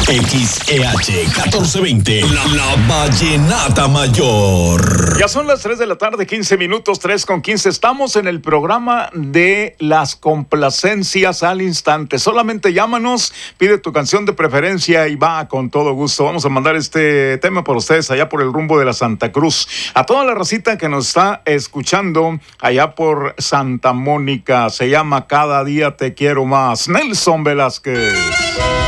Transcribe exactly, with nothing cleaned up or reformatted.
X E H catorce veinte, la, la Vallenata Mayor. Ya son las tres de la tarde, quince minutos, tres con quince. Estamos en el programa de las complacencias al instante. Solamente llámanos, pide tu canción de preferencia y va con todo gusto. Vamos a mandar este tema por ustedes allá por el rumbo de la Santa Cruz. A toda la racita que nos está escuchando allá por Santa Mónica. Se llama Cada Día Te Quiero Más. Nelson Velázquez.